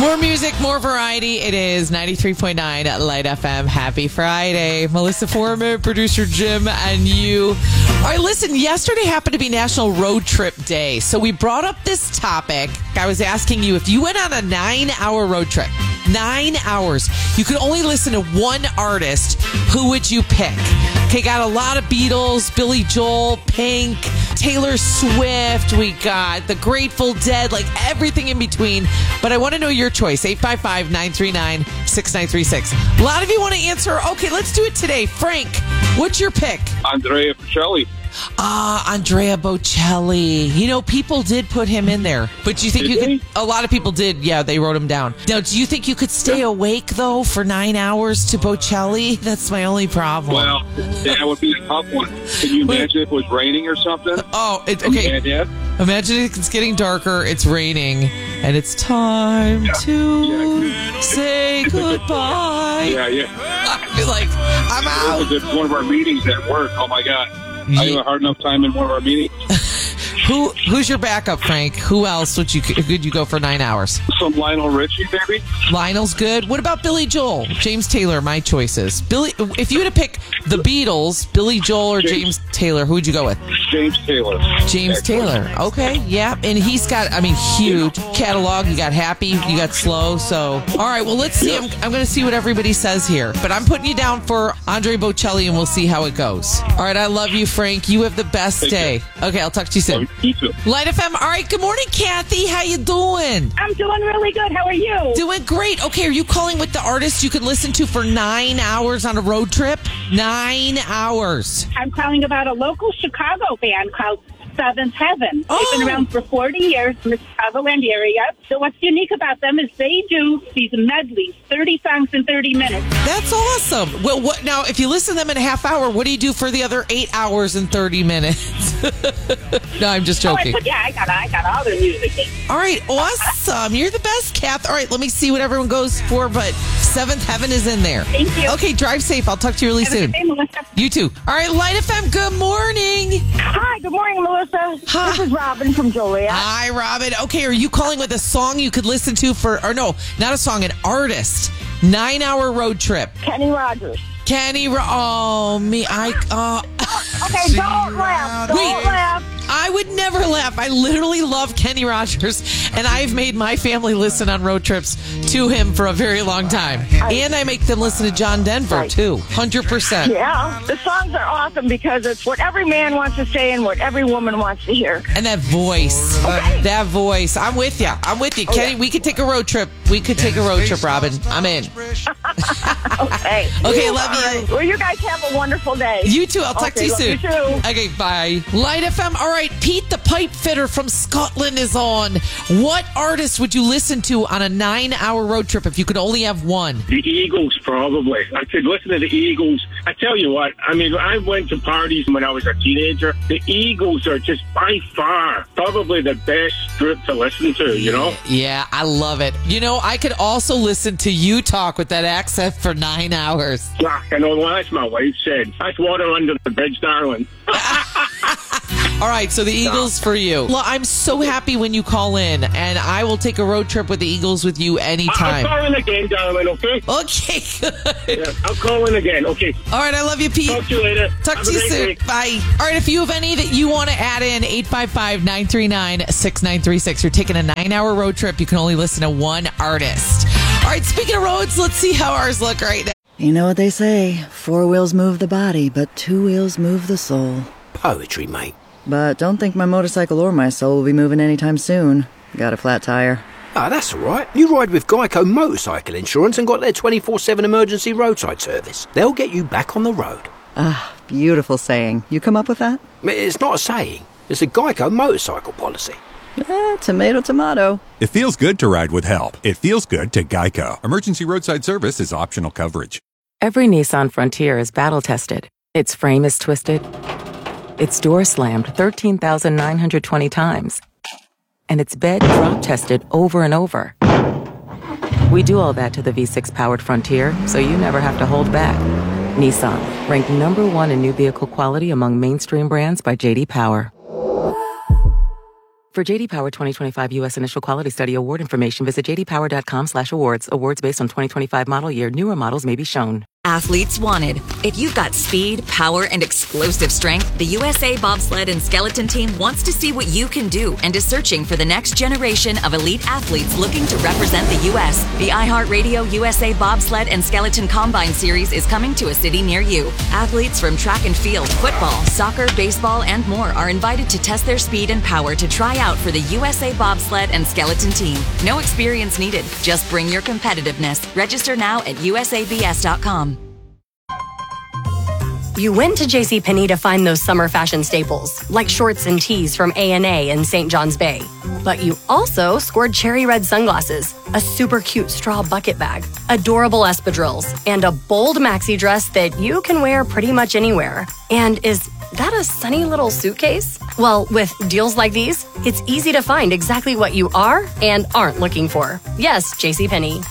More music, more variety. It is 93.9 Light FM. Happy Friday. Melissa Foreman, producer Jim, and you. All right, listen, yesterday happened to be National Road Trip Day. So we brought up this topic. I was asking you, if you went on a 9-hour road trip, 9 hours, you could only listen to one artist, who would you pick? Okay, got a lot of Beatles, Billy Joel, Pink, Taylor Swift. We got the Grateful Dead, like everything in between. But I want to know your choice. 855-939-6936. A lot of you want to answer. Okay, let's do it today. Frank, what's your pick? Andrea Bocelli. Andrea Bocelli. You know, people did put him in there, but you think you could? A lot of people did. Yeah, they wrote him down. Now, do you think you could stay awake though for 9 hours to Bocelli? That's my only problem. Well, that would be a tough one. Can you imagine if it was raining or something? Oh, okay. Imagine it's getting darker, it's raining, and it's time to say goodbye. Yeah. I'd be like, I'm out. It was at one of our meetings at work. Oh my God. I have a hard enough time in one of our meetings. Who's your backup, Frank? Who else could you go for 9 hours? Some Lionel Richie, maybe. Lionel's good. What about Billy Joel? James Taylor, my choices. If you had to pick the Beatles, Billy Joel or James Taylor, who would you go with? James Taylor. James Taylor. Okay, yeah. And he's got, huge catalog. You got Happy, you got Slow. So, all right, well, let's see. I'm going to see what everybody says here. But I'm putting you down for Andre Bocelli, and we'll see how it goes. All right, I love you, Frank. You have the best day. Okay, I'll talk to you soon. You too. Light FM. All right, good morning, Kathy. How you doing? I'm doing really good. How are you? Doing great. Okay, are you calling with the artist you could listen to for 9 hours on a road trip? 9 hours. I'm calling about a local Chicago band called Seventh Heaven. Oh. They've been around for 40 years in the Chicagoland area. So what's unique about them is they do these medleys, 30 songs in 30 minutes. That's awesome. Well, what now? If you listen to them in a half hour, what do you do for the other 8 hours and 30 minutes? No, I'm just joking. I got all their music. All right, awesome. You're the best, Kath. All right, let me see what everyone goes for, but Seventh Heaven is in there. Thank you. Okay, drive safe. I'll talk to you really soon. Hey, Melissa. You too. All right, Light FM, good morning. Hi, good morning, Melissa. Hi. This is Robin from Joliet. Hi, Robin. Okay, are you calling with a song you could listen to not a song, an artist. 9-hour road trip. Kenny Rogers. Okay, don't laugh. Wait. Laugh. I would never laugh. I literally love Kenny Rogers, and I've made my family listen on road trips to him for a very long time. And I make them listen to John Denver, too. 100%. Yeah, the songs are awesome because it's what every man wants to say and what every woman wants to hear. And that voice. Okay. That voice. I'm with you. Kenny, we could take a road trip. Robin. I'm in. Okay. Okay, love you. Right. Well, you guys have a wonderful day. You too. I'll talk to you soon. You too. Okay, bye. Light FM. All right, Pete the pipe fitter from Scotland is on. What artist would you listen to on a 9-hour road trip if you could only have one? The Eagles, probably. I could listen to the Eagles. I tell you what, I went to parties when I was a teenager. The Eagles are just by far probably the best group to listen to, you know? Yeah, I love it. You know, I could also listen to you talk with that accent for 9 hours. I know, well, that's my wife said. That's water under the bridge, darling. All right, so the Eagles for you. Well, I'm so happy when you call in, and I will take a road trip with the Eagles with you anytime. I'll call in again, darling, okay? Okay, good. Yeah, I'll call in again, okay? All right, I love you, Pete. Talk to you later. Talk to you soon. Day. Bye. All right, if you have any that you want to add in, 855-939-6936. You're taking a 9-hour road trip. You can only listen to one artist. All right, speaking of roads, let's see how ours look right now. You know what they say, 4 wheels move the body, but 2 wheels move the soul. Poetry, mate. But don't think my motorcycle or my soul will be moving anytime soon. Got a flat tire. Ah, that's all right. You ride with Geico Motorcycle Insurance and got their 24/7 emergency roadside service. They'll get you back on the road. Ah, beautiful saying. You come up with that? It's not a saying. It's a Geico motorcycle policy. Tomato, tomato. It feels good to ride with help. It feels good to Geico. Emergency roadside service is optional coverage. Every Nissan Frontier is battle-tested. Its frame is twisted. Its door slammed 13,920 times. And its bed drop-tested over and over. We do all that to the V6-powered Frontier, so you never have to hold back. Nissan, ranked #1 in new vehicle quality among mainstream brands by J.D. Power. For JD Power 2025 U.S. Initial Quality Study award information, visit jdpower.com/awards. Awards based on 2025 model year. Newer models may be shown. Athletes wanted. If you've got speed, power, and explosive strength, the USA Bobsled and Skeleton Team wants to see what you can do and is searching for the next generation of elite athletes looking to represent the U.S. The iHeartRadio USA Bobsled and Skeleton Combine Series is coming to a city near you. Athletes from track and field, football, soccer, baseball, and more are invited to test their speed and power to try out for the USA Bobsled and Skeleton Team. No experience needed. Just bring your competitiveness. Register now at usabs.com. You went to JCPenney to find those summer fashion staples, like shorts and tees from A&A and St. John's Bay. But you also scored cherry red sunglasses, a super cute straw bucket bag, adorable espadrilles, and a bold maxi dress that you can wear pretty much anywhere. And is that a sunny little suitcase? Well, with deals like these, it's easy to find exactly what you are and aren't looking for. Yes, JCPenney.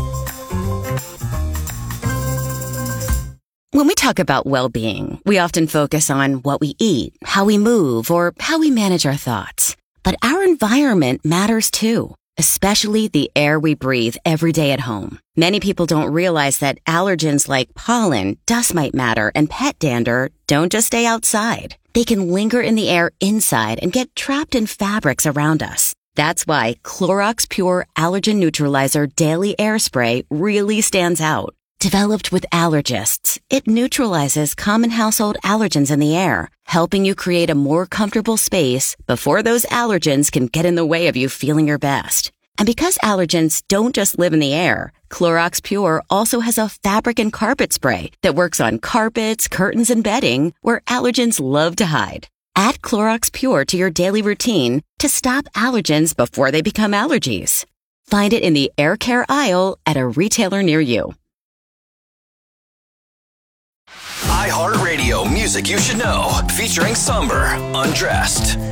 When we talk about well-being, we often focus on what we eat, how we move, or how we manage our thoughts. But our environment matters too, especially the air we breathe every day at home. Many people don't realize that allergens like pollen, dust mite matter, and pet dander don't just stay outside. They can linger in the air inside and get trapped in fabrics around us. That's why Clorox Pure Allergen Neutralizer Daily Air Spray really stands out. Developed with allergists, it neutralizes common household allergens in the air, helping you create a more comfortable space before those allergens can get in the way of you feeling your best. And because allergens don't just live in the air, Clorox Pure also has a fabric and carpet spray that works on carpets, curtains, and bedding where allergens love to hide. Add Clorox Pure to your daily routine to stop allergens before they become allergies. Find it in the air care aisle at a retailer near you. iHeartRadio Music You Should Know, featuring Somber, Undressed.